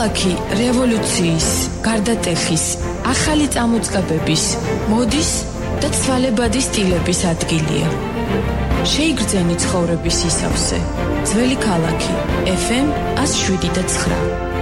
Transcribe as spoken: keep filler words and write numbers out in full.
ქალაქი რევოლუციის, გარდატეხის, ახალი წამოწყებების, მოდის და ცვალებადი სტილების ადგილია. შეიგრძენი ცხოვრების ისავსე. ძველი ქალაქი, ეფ ემ one oh seven point nine.